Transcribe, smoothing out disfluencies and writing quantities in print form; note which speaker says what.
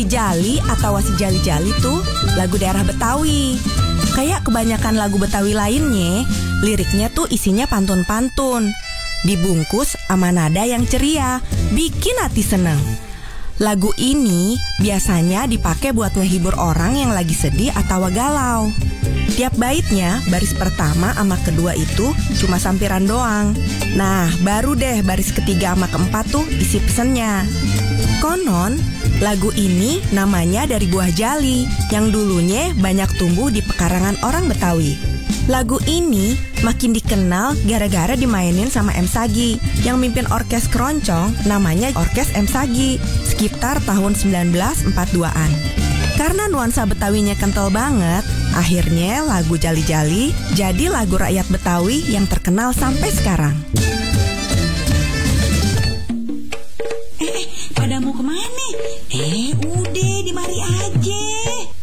Speaker 1: Si Jali atau Si Jali-Jali tuh lagu daerah Betawi. Kayak kebanyakan lagu Betawi lainnya, liriknya tuh isinya pantun-pantun, dibungkus sama nada yang ceria, bikin hati seneng. Lagu ini biasanya dipakai buat ngehibur orang yang lagi sedih atau galau. Tiap baitnya, baris pertama sama kedua itu cuma sampiran doang. Nah, baru deh baris ketiga sama keempat tuh isi pesennya. Konon, lagu ini namanya dari buah jali yang dulunya banyak tumbuh di pekarangan orang Betawi. Lagu ini makin dikenal gara-gara dimainin sama M. Sagi yang mimpin orkes keroncong namanya Orkes M. Sagi sekitar tahun 1942-an. Karena nuansa Betawinya kental banget, akhirnya lagu Jali-Jali jadi lagu rakyat Betawi yang terkenal sampai sekarang.
Speaker 2: Pada mau kemana nih?